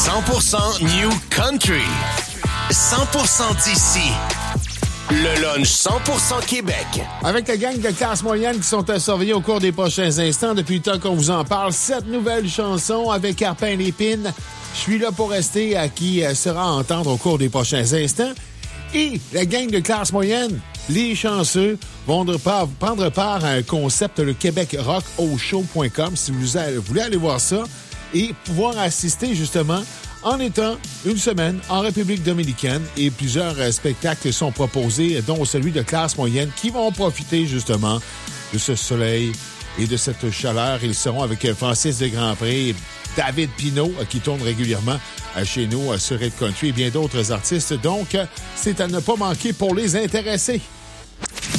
100% New Country. 100% d'ici. Le lunch 100% Québec. Avec la gang de classe moyenne qui sont à surveiller au cours des prochains instants, depuis le temps qu'on vous en parle, 7 nouvelles chansons avec Arpin Lépine. Je suis là pour rester, à qui sera à entendre au cours des prochains instants. Et la gang de classe moyenne, les chanceux, vont prendre part à un concept, le Québec Rock au show.com, si vous voulez aller voir ça, et pouvoir assister justement en étant une semaine en République dominicaine, et plusieurs spectacles sont proposés, dont celui de classe moyenne, qui vont profiter justement de ce soleil et de cette chaleur. Ils seront avec Francis de Grandpré, David Pinault, qui tourne régulièrement chez nous sur Red Country, et bien d'autres artistes. Donc, c'est à ne pas manquer pour les intéressés.